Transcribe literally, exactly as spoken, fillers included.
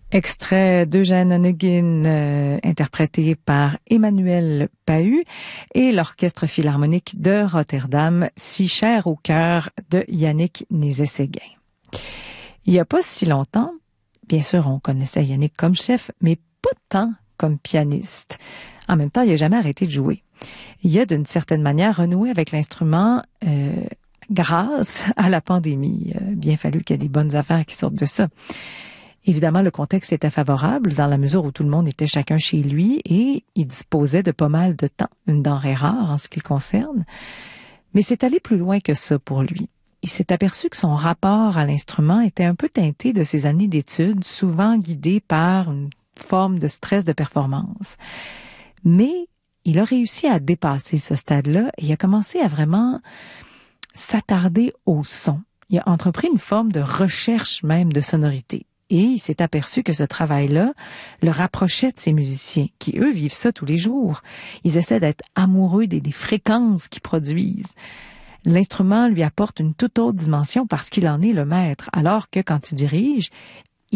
Extrait d'Eugène Onegin, euh, interprété par Emmanuel Pahud et l'Orchestre philharmonique de Rotterdam, si cher au cœur de Yannick Nézet-Séguin. Il n'y a pas si longtemps, bien sûr, on connaissait Yannick comme chef, mais pas tant comme pianiste. En même temps, il n'a jamais arrêté de jouer. Il a d'une certaine manière renoué avec l'instrument euh, grâce à la pandémie. Il a bien fallu qu'il y ait des bonnes affaires qui sortent de ça. Évidemment, le contexte était favorable dans la mesure où tout le monde était chacun chez lui et il disposait de pas mal de temps, une denrée rare en ce qui le concerne. Mais c'est allé plus loin que ça pour lui. Il s'est aperçu que son rapport à l'instrument était un peu teinté de ses années d'études, souvent guidé par une forme de stress de performance. Mais il a réussi à dépasser ce stade-là et il a commencé à vraiment s'attarder au son. Il a entrepris une forme de recherche même de sonorité. Et il s'est aperçu que ce travail-là le rapprochait de ses musiciens, qui, eux, vivent ça tous les jours. Ils essaient d'être amoureux des, des fréquences qu'ils produisent. L'instrument lui apporte une toute autre dimension parce qu'il en est le maître, alors que quand il dirige,